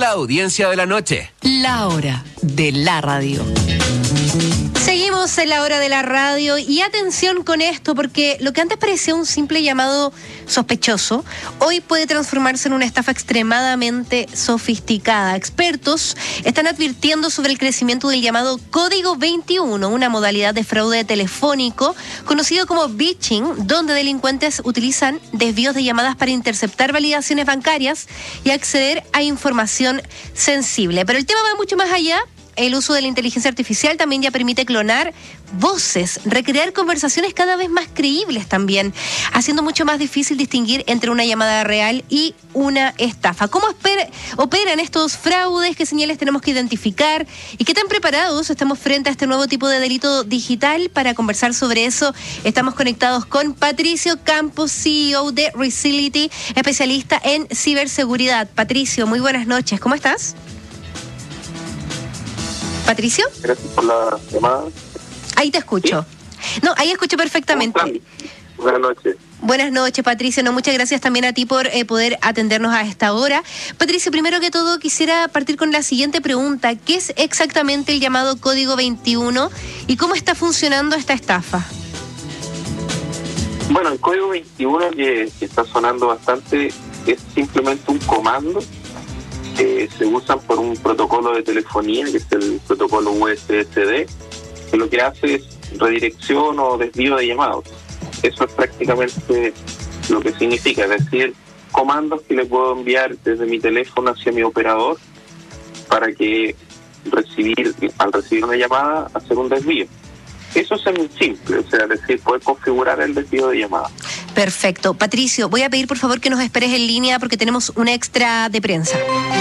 la audiencia de la noche. La hora de la radio. Seguimos en la hora de la radio y atención con esto, porque lo que antes parecía un simple llamado sospechoso, hoy puede transformarse en una estafa extremadamente sofisticada. Expertos están advirtiendo sobre el crecimiento del llamado Código 21, una modalidad de fraude telefónico conocido como phishing, donde delincuentes utilizan desvíos de llamadas para interceptar validaciones bancarias y acceder a información sensible. Pero el tema va mucho más allá. El uso de la inteligencia artificial también ya permite clonar voces, recrear conversaciones cada vez más creíbles también, haciendo mucho más difícil distinguir entre una llamada real y una estafa. ¿Cómo operan estos fraudes? ¿Qué señales tenemos que identificar? ¿Y qué tan preparados estamos frente a este nuevo tipo de delito digital? Para conversar sobre eso, estamos conectados con Patricio Campos, CEO de Resility, especialista en ciberseguridad. Patricio, muy buenas noches. ¿Cómo estás? ¿Patricio? Gracias por la llamada. Ahí te escucho. ¿Sí? No, ahí escucho perfectamente. Buenas noches. Buenas noches, Patricio. No, muchas gracias también a ti por poder atendernos a esta hora. Patricio, primero que todo quisiera partir con la siguiente pregunta. ¿Qué es exactamente el llamado Código 21 y cómo está funcionando esta estafa? Bueno, el Código 21 que está sonando bastante es simplemente un comando que se usan por un protocolo de telefonía, que es el protocolo USSD, que lo que hace es redirección o desvío de llamados. Eso es prácticamente lo que significa, es decir, comandos que le puedo enviar desde mi teléfono hacia mi operador para que al recibir una llamada, hacer un desvío. Eso es muy simple, o sea, es decir, poder configurar el desvío de llamada. Perfecto. Patricio, voy a pedir por favor que nos esperes en línea porque tenemos un extra de prensa.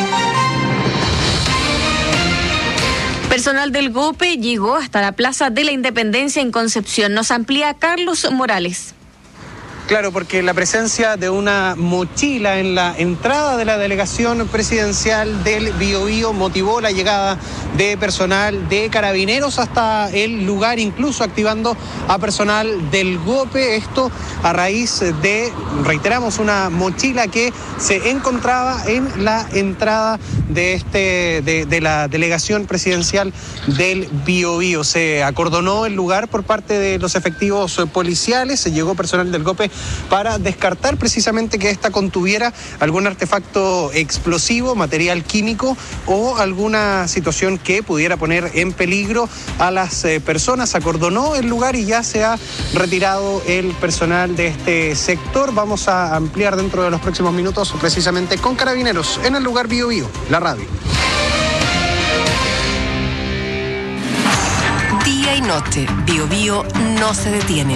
Personal del GOPE llegó hasta la Plaza de la Independencia en Concepción. Nos amplía Carlos Morales. Claro, porque la presencia de una mochila en la entrada de la delegación presidencial del Biobío motivó la llegada de personal de Carabineros hasta el lugar, incluso activando a personal del GOPE. Esto a raíz de, reiteramos, una mochila que se encontraba en la entrada de la delegación presidencial del Biobío. Se acordonó el lugar por parte de los efectivos policiales, se llegó personal del GOPE para descartar precisamente que esta contuviera algún artefacto explosivo, material químico o alguna situación que pudiera poner en peligro a las personas. Acordonó el lugar y ya se ha retirado el personal de este sector. Vamos a ampliar dentro de los próximos minutos precisamente con Carabineros en el lugar Biobío, la radio. Día y noche, Biobío no se detiene.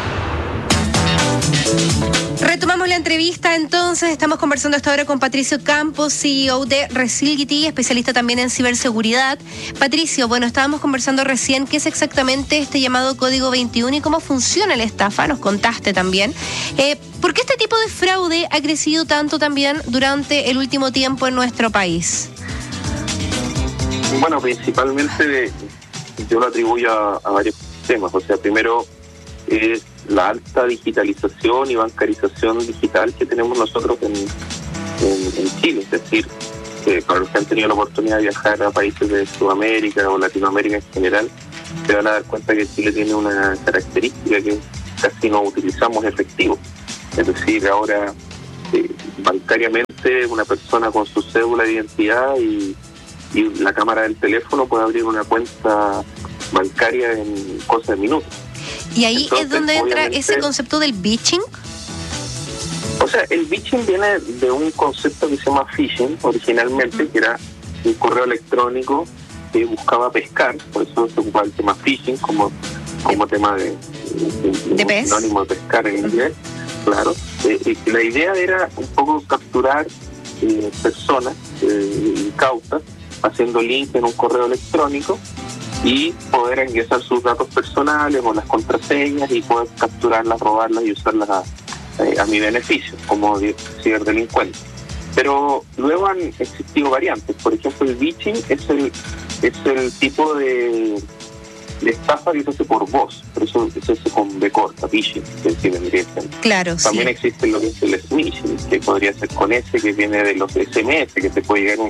Retomamos la entrevista entonces, estamos conversando hasta ahora con Patricio Campos, CEO de Resility, especialista también en ciberseguridad. Patricio, bueno, estábamos conversando recién qué es exactamente este llamado Código 21 y cómo funciona la estafa, nos contaste también. ¿Por qué este tipo de fraude ha crecido tanto también durante el último tiempo en nuestro país? Bueno, principalmente yo lo atribuyo a varios temas, o sea, primero es la alta digitalización y bancarización digital que tenemos nosotros en Chile, es decir, para los que han tenido la oportunidad de viajar a países de Sudamérica o Latinoamérica en general, se van a dar cuenta que Chile tiene una característica que casi no utilizamos efectivo, es decir, ahora bancariamente una persona con su cédula de identidad y la cámara del teléfono puede abrir una cuenta bancaria en cosa de minutos. Y ahí entonces, es donde entra ese concepto del phishing. O sea, el phishing viene de un concepto que se llama phishing originalmente, que era un correo electrónico que buscaba pescar, por eso se ocupa el tema phishing como tema de pez, sinónimo de pescar en inglés, claro. La idea era un poco capturar personas incautas haciendo link en un correo electrónico y poder ingresar sus datos personales o las contraseñas y poder capturarlas, robarlas y usarlas a mi beneficio como ciberdelincuente. Pero luego han existido variantes. Por ejemplo, el phishing es el tipo de estafa que se hace por voz, por eso se hace con B corta, phishing, que vendría siendo. Claro, también sí. Existe lo que es el smishing, que podría ser con S, que viene de los SMS, que te puede llegar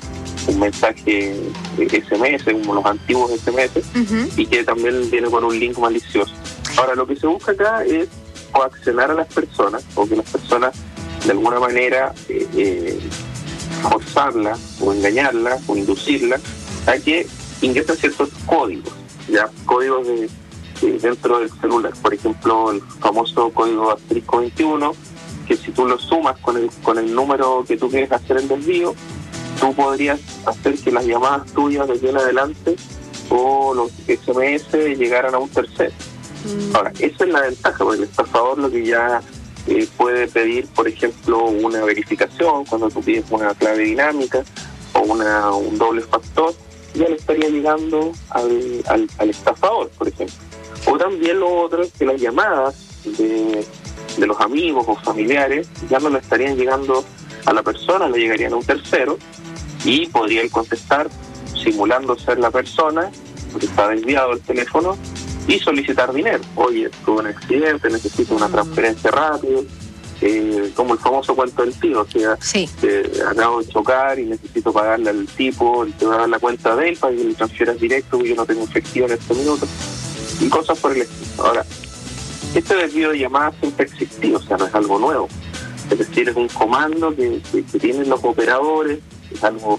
un mensaje SMS, como los antiguos SMS, y que también viene con un link malicioso. Ahora, lo que se busca acá es coaccionar a las personas, o que las personas de alguna manera forzarla o engañarla o inducirla a que ingresen ciertos códigos, ya códigos dentro del celular. Por ejemplo, el famoso código asterisco 21, que si tú lo sumas con el número que tú quieres hacer el desvío, tú podrías hacer que las llamadas tuyas de aquí en adelante o los SMS llegaran a un tercero. Ahora, esa es la ventaja, porque el estafador lo que ya puede pedir, por ejemplo, una verificación cuando tú pides una clave dinámica o un doble factor, ya le estaría llegando al estafador, por ejemplo. O también lo otro es que las llamadas de los amigos o familiares ya no le estarían llegando a la persona, le llegarían a un tercero y podría él contestar simulando ser la persona, porque está desviado el teléfono, y solicitar dinero. Oye, tuve un accidente, necesito una transferencia rápida, como el famoso cuento del tío, o sea, sí, acabo de chocar y necesito pagarle al tipo, él te va a dar la cuenta de él para que le transfieras directo, porque yo no tengo efectivo en este minuto, y cosas por el estilo. Ahora, este desvío de llamadas siempre ha existido, o sea, no es algo nuevo. Es decir, es un comando que tienen los operadores, es algo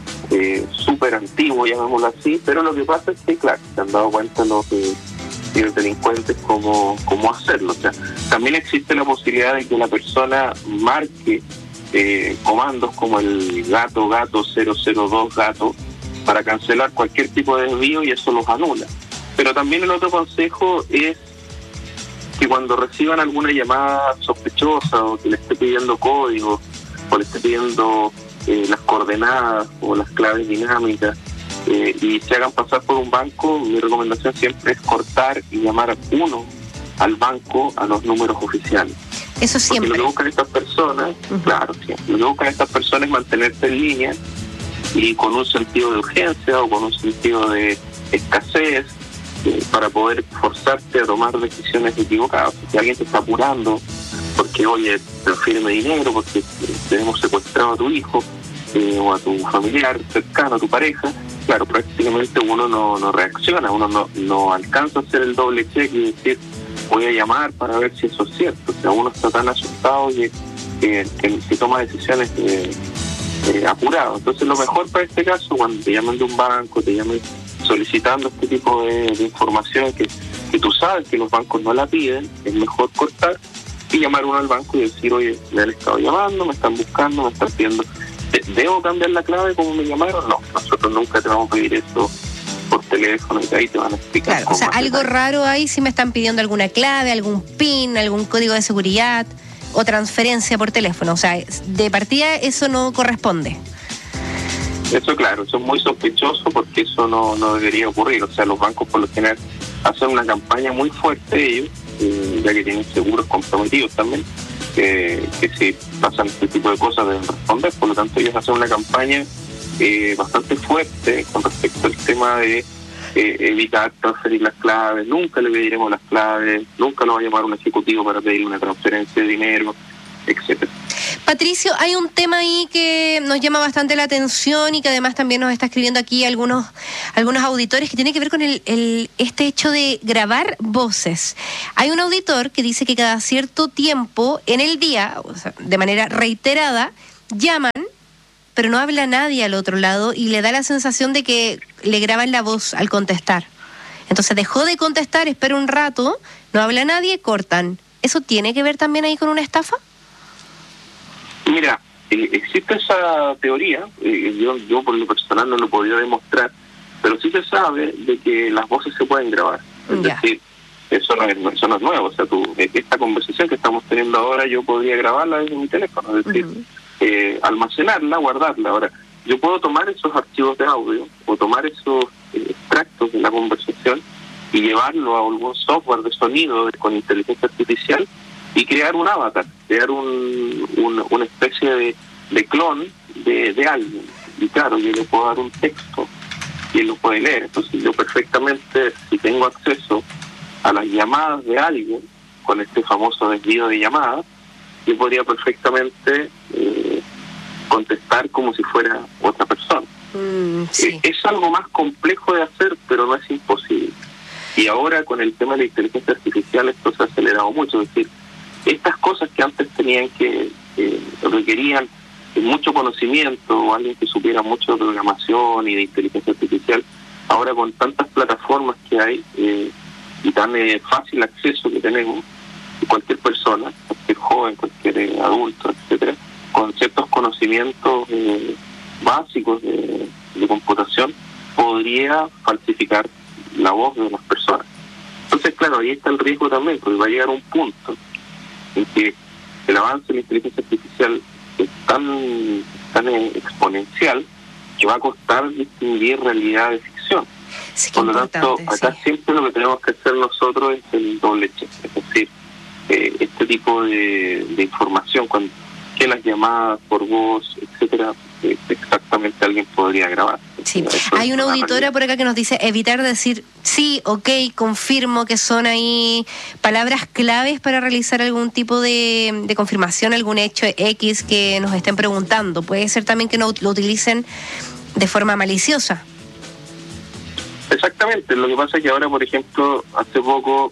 súper antiguo, llamémoslo así, pero lo que pasa es que, claro, se han dado cuenta los delincuentes cómo hacerlo. O sea, también existe la posibilidad de que la persona marque comandos como el gato 002 gato para cancelar cualquier tipo de desvío y eso los anula. Pero también el otro consejo es que cuando reciban alguna llamada sospechosa o que le esté pidiendo código o le esté pidiendo las coordenadas o las claves dinámicas y se hagan pasar por un banco, mi recomendación siempre es cortar y llamar al banco a los números oficiales. Eso siempre. Porque lo que buscan estas personas, claro, sí, lo que buscan estas personas es mantenerse en línea y con un sentido de urgencia o con un sentido de escasez para poder forzarte a tomar decisiones equivocadas. Si alguien te está apurando porque, oye, transfíreme dinero porque tenemos secuestrado a tu hijo o a tu familiar cercano, a tu pareja, claro, prácticamente uno no reacciona, uno no alcanza a hacer el doble check y decir, voy a llamar para ver si eso es cierto. O sea, uno está tan asustado que toma decisiones apurado. Entonces, lo mejor para este caso, cuando te llaman de un banco, te llaman solicitando este tipo de información que tú sabes que los bancos no la piden, es mejor cortar y llamar uno al banco y decir, oye, me han estado llamando, me están buscando, me están pidiendo, ¿debo cambiar la clave como me llamaron? No, nosotros nunca te vamos a pedir eso por teléfono y ahí te van a explicar. Claro, o sea, algo raro ahí si me están pidiendo alguna clave, algún PIN, algún código de seguridad o transferencia por teléfono. O sea, de partida eso no corresponde. Eso, claro, eso es muy sospechoso porque eso no debería ocurrir. O sea, los bancos por lo general hacen una campaña muy fuerte ellos, ya que tienen seguros comprometidos también, que si pasan este tipo de cosas deben responder. Por lo tanto, ellos hacen una campaña bastante fuerte con respecto al tema de evitar transferir las claves. Nunca le pediremos las claves, nunca lo va a llamar un ejecutivo para pedir una transferencia de dinero, etcétera. Patricio, hay un tema ahí que nos llama bastante la atención y que además también nos está escribiendo aquí algunos auditores, que tiene que ver con este hecho de grabar voces. Hay un auditor que dice que cada cierto tiempo en el día, o sea, de manera reiterada, llaman, pero no habla nadie al otro lado y le da la sensación de que le graban la voz al contestar. Entonces dejó de contestar, espera un rato, no habla nadie, cortan. ¿Eso tiene que ver también ahí con una estafa? Mira, existe esa teoría, yo por lo personal no lo he podido demostrar, pero sí se sabe de que las voces se pueden grabar. Es decir, eso no es nuevo. O sea, esta conversación que estamos teniendo ahora, yo podría grabarla desde mi teléfono, es decir, almacenarla, guardarla. Ahora, yo puedo tomar esos archivos de audio o tomar esos extractos de la conversación y llevarlo a algún software de sonido con inteligencia artificial y crear un avatar, crear una especie de clon de alguien. Y claro, yo le puedo dar un texto y él lo puede leer. Entonces yo perfectamente, si tengo acceso a las llamadas de alguien, con este famoso desvío de llamadas, yo podría perfectamente contestar como si fuera otra persona. Sí. Es algo más complejo de hacer, pero no es imposible. Y ahora con el tema de la inteligencia artificial esto se ha acelerado mucho. Es decir, estas cosas que antes tenían que requerían mucho conocimiento o alguien que supiera mucho de programación y de inteligencia artificial, ahora con tantas plataformas que hay y tan fácil acceso que tenemos, cualquier persona, cualquier joven, cualquier adulto, etcétera, con ciertos conocimientos básicos de computación, podría falsificar la voz de las personas. Entonces, claro, ahí está el riesgo también, porque va a llegar un punto en que el avance de la inteligencia artificial es tan exponencial que va a costar distinguir realidad de ficción. Sí, por lo tanto, acá siempre lo que tenemos que hacer nosotros es el doble check, es decir, este tipo de información, que las llamadas por voz, etcétera, exactamente alguien podría grabar. Sí, hay una auditora por acá que nos dice evitar decir sí, ok, confirmo, que son ahí palabras claves para realizar algún tipo de confirmación, algún hecho X que nos estén preguntando. Puede ser también que no lo utilicen de forma maliciosa. Exactamente, lo que pasa es que ahora, por ejemplo, hace poco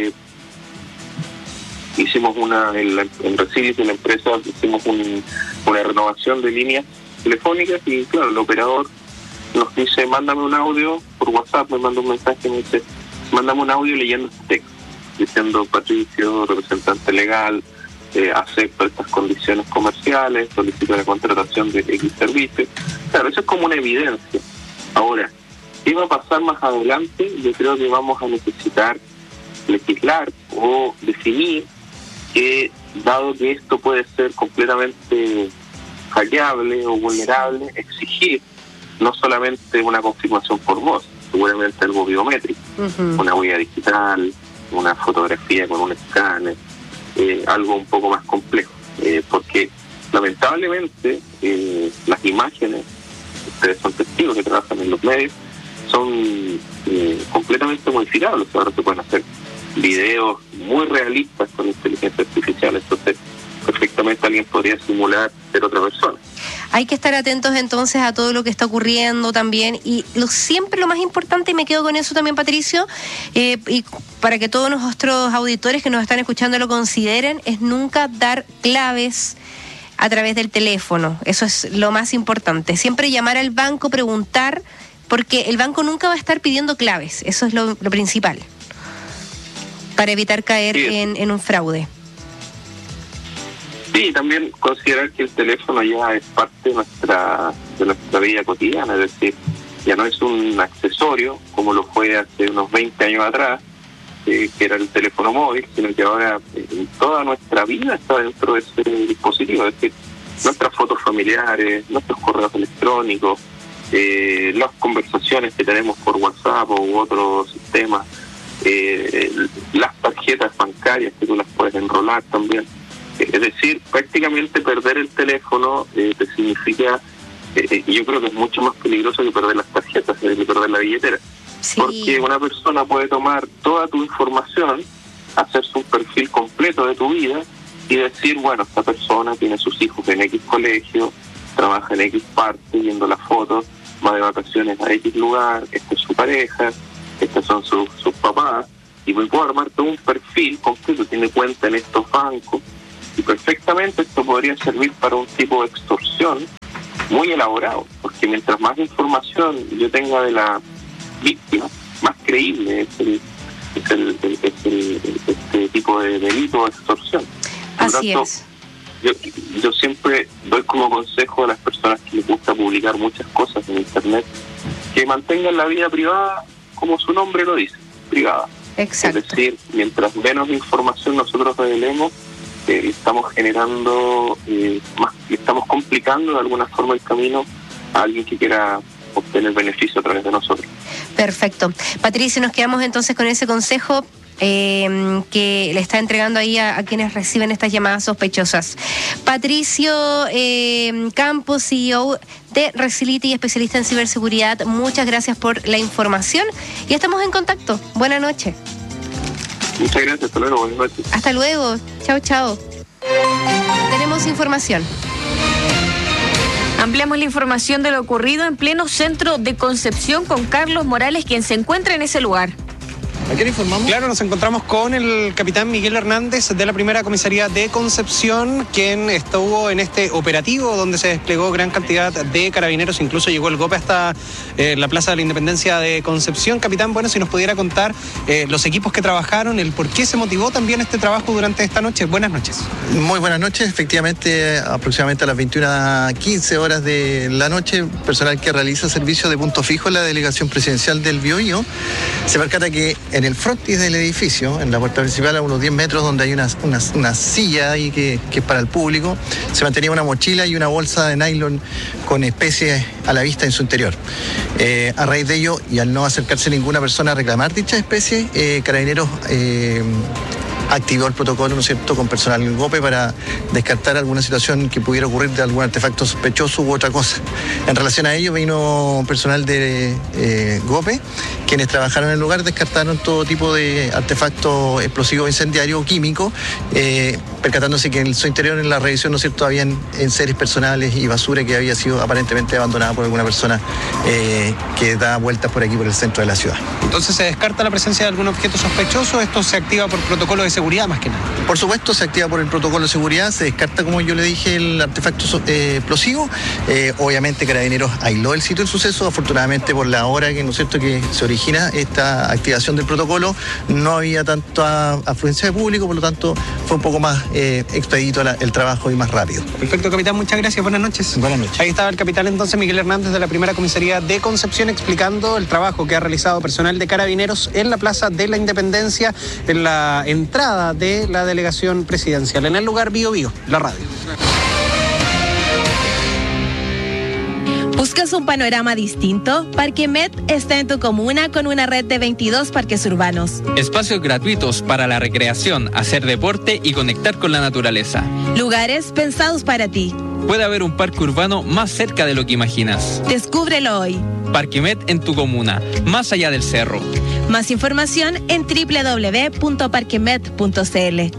hicimos en Resilis, de la empresa, hicimos una renovación de líneas telefónicas y claro, el operador nos dice, mándame un audio por WhatsApp, me manda un mensaje y me dice, mándame un audio leyendo este texto, diciendo: Patricio, representante legal, acepto estas condiciones comerciales, solicito la contratación de X servicios. Claro, eso es como una evidencia. Ahora, ¿qué va a pasar más adelante? Yo creo que vamos a necesitar legislar o definir que, dado que esto puede ser completamente hackeable o vulnerable, exigir no solamente una confirmación por voz, seguramente algo biométrico, una huella digital, una fotografía con un escáner, algo un poco más complejo, porque lamentablemente las imágenes, ustedes son testigos que trabajan en los medios, son completamente modificables. Ahora se pueden hacer videos muy realistas con inteligencia artificial, entonces perfectamente alguien podría simular ser otra persona. Hay que estar atentos entonces a todo lo que está ocurriendo también, y siempre lo más importante, y me quedo con eso también, Patricio, y para que todos nuestros auditores que nos están escuchando lo consideren, es nunca dar claves a través del teléfono. Eso es lo más importante. Siempre llamar al banco, preguntar, porque el banco nunca va a estar pidiendo claves. Eso es lo principal, para evitar caer en un fraude. Sí, también considerar que el teléfono ya es parte de nuestra vida cotidiana, es decir, ya no es un accesorio como lo fue hace unos 20 años atrás, que era el teléfono móvil, sino que ahora toda nuestra vida está dentro de ese dispositivo, es decir, nuestras fotos familiares, nuestros correos electrónicos, las conversaciones que tenemos por WhatsApp u otros sistemas, las tarjetas bancarias que tú las puedes enrolar también. Es decir, prácticamente perder el teléfono te significa, yo creo que es mucho más peligroso que perder las tarjetas, que perder la billetera. Sí. Porque una persona puede tomar toda tu información, hacerse un perfil completo de tu vida y decir, bueno, esta persona tiene sus hijos en X colegio, trabaja en X parte, viendo las fotos, va de vacaciones a X lugar, esta es su pareja, estos son sus papás, y me puedo armar todo un perfil completo, tiene cuenta en estos bancos. Y perfectamente esto podría servir para un tipo de extorsión muy elaborado, porque mientras más información yo tenga de la víctima, más creíble es este tipo de delito o extorsión. Por Así tanto, es. Yo siempre doy como consejo a las personas que les gusta publicar muchas cosas en Internet, que mantengan la vida privada como su nombre lo dice, privada. Exacto. Es decir, mientras menos información nosotros revelemos, estamos generando estamos complicando de alguna forma el camino a alguien que quiera obtener beneficio a través de nosotros. Perfecto. Patricio, nos quedamos entonces con ese consejo que le está entregando ahí a quienes reciben estas llamadas sospechosas. Patricio Campos, CEO de Resility y especialista en ciberseguridad, muchas gracias por la información y estamos en contacto. Buenas noches. Muchas gracias, hasta luego, buenas noches. Hasta luego, chao, chao. Tenemos información. Ampliamos la información de lo ocurrido en pleno centro de Concepción con Carlos Morales, quien se encuentra en ese lugar. ¿A quién informamos? Claro, nos encontramos con el capitán Miguel Hernández de la primera comisaría de Concepción, quien estuvo en este operativo donde se desplegó gran cantidad de carabineros, incluso llegó el GOPE hasta la Plaza de la Independencia de Concepción. Capitán, bueno, si nos pudiera contar los equipos que trabajaron, el por qué se motivó también este trabajo durante esta noche. Buenas noches. Muy buenas noches. Efectivamente, aproximadamente a las 21:15 horas de la noche, personal que realiza servicio de punto fijo en la delegación presidencial del Biobío se percata que en el frontis del edificio, en la puerta principal, a unos 10 metros, donde hay una silla ahí que es para el público, se mantenía una mochila y una bolsa de nylon con especies a la vista en su interior. A raíz de ello, y al no acercarse ninguna persona a reclamar dicha especie, Carabineros activó el protocolo, ¿no es cierto?, con personal del GOPE para descartar alguna situación que pudiera ocurrir de algún artefacto sospechoso u otra cosa. En relación a ello, vino personal de GOPE, quienes trabajaron en el lugar, descartaron todo tipo de artefacto explosivo, incendiario o químico, percatándose que en su interior, en la revisión, ¿no es cierto?, habían enseres personales y basura que había sido aparentemente abandonada por alguna persona que da vueltas por aquí, por el centro de la ciudad. Entonces, ¿se descarta la presencia de algún objeto sospechoso? ¿Esto se activa por protocolo de seguridad más que nada? Por supuesto, se activa por el protocolo de seguridad, se descarta, como yo le dije, el artefacto explosivo. Obviamente Carabineros aisló el sitio del suceso. Afortunadamente, por la hora que, ¿no es cierto?, que se origina esta activación del protocolo, no había tanta afluencia de público, por lo tanto fue un poco más expedito el trabajo y más rápido. Perfecto, capitán, muchas gracias, buenas noches. Buenas noches. Ahí estaba el capitán entonces Miguel Hernández de la primera comisaría de Concepción explicando el trabajo que ha realizado personal de Carabineros en la Plaza de la Independencia, en la entrada de la delegación presidencial, en el lugar Biobío, la radio. ¿Buscas un panorama distinto? Parque Met está en tu comuna con una red de 22 parques urbanos. Espacios gratuitos para la recreación, hacer deporte y conectar con la naturaleza. Lugares pensados para ti. Puede haber un parque urbano más cerca de lo que imaginas. Descúbrelo hoy. Parque Met en tu comuna, más allá del cerro. Más información en www.parquemet.cl.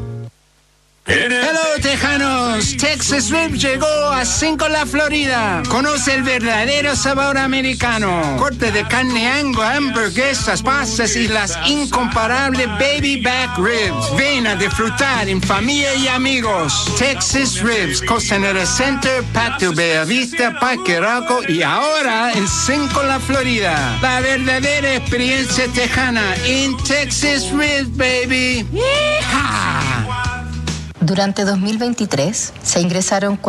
Hello, tejanos. Texas Ribs llegó a 5 La Florida. Conoce el verdadero sabor americano. Corte de carne Angus, hamburguesas, pastas y las incomparables baby back ribs. Ven a disfrutar en familia y amigos. Texas Ribs, Costanera Center, Patio Bellavista, Parque Arauco y ahora en 5 La Florida. La verdadera experiencia tejana en Texas Ribs, baby. ¡Yeehaw! Durante 2023 se ingresaron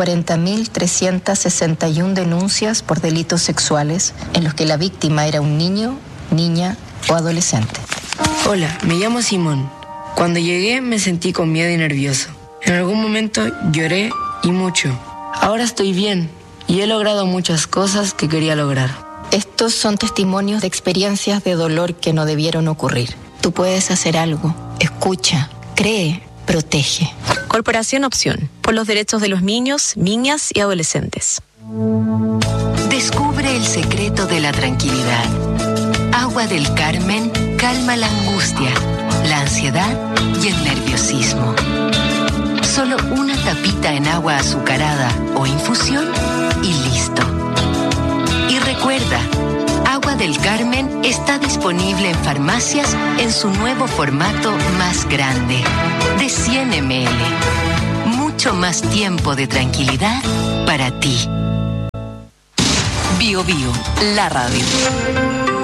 40.361 denuncias por delitos sexuales en los que la víctima era un niño, niña o adolescente. Hola, me llamo Simón. Cuando llegué me sentí con miedo y nervioso. En algún momento lloré y mucho. Ahora estoy bien y he logrado muchas cosas que quería lograr. Estos son testimonios de experiencias de dolor que no debieron ocurrir. Tú puedes hacer algo. Escucha, cree, protege. Corporación Opción, por los derechos de los niños, niñas y adolescentes. Descubre el secreto de la tranquilidad. Agua del Carmen calma la angustia, la ansiedad y el nerviosismo. Solo una tapita en agua azucarada o infusión y listo. Y recuerda, Agua del Carmen está disponible en farmacias en su nuevo formato más grande, de 100 ml. Mucho más tiempo de tranquilidad para ti. Biobío, la radio.